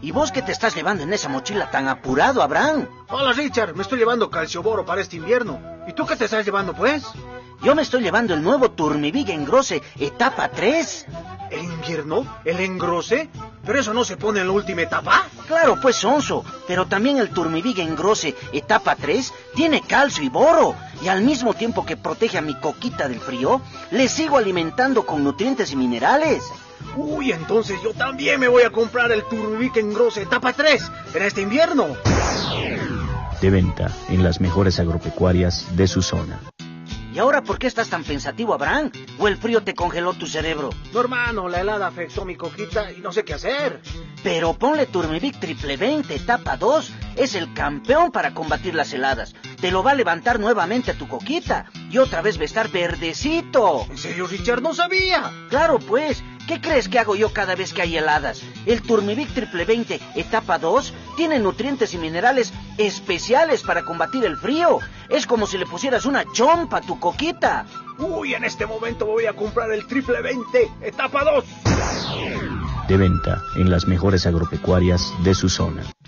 ¿Y vos qué te estás llevando en esa mochila tan apurado, Abraham? Hola, Richard, me estoy llevando calcioboro para este invierno. ¿Y tú qué te estás llevando, pues? Yo me estoy llevando el nuevo Turmivig Engrose etapa 3. ¿El invierno? ¿El engrose? ¿Pero eso no se pone en la última etapa? Claro, pues, sonso, pero también el Turmivig Engrose etapa 3 tiene calcio y boro. Y al mismo tiempo que protege a mi coquita del frío, le sigo alimentando con nutrientes y minerales. Uy, entonces yo también me voy a comprar el Turmivig Engrose etapa 3 en este invierno. De venta en las mejores agropecuarias de su zona. ¿Y ahora por qué estás tan pensativo, Abraham? ¿O el frío te congeló tu cerebro? No, hermano, la helada afectó mi coquita y no sé qué hacer. Pero ponle Turmivig Triple 20 etapa 2. Es el campeón para combatir las heladas. Te lo va a levantar nuevamente a tu coquita. Y otra vez va a estar verdecito. ¿En serio, Richard? No sabía. Claro, pues. ¿Qué crees que hago yo cada vez que hay heladas? El Turmivig Triple 20 etapa 2 tiene nutrientes y minerales especiales para combatir el frío. Es como si le pusieras una chompa a tu coquita. Uy, en este momento voy a comprar el Triple 20 etapa 2. De venta en las mejores agropecuarias de su zona.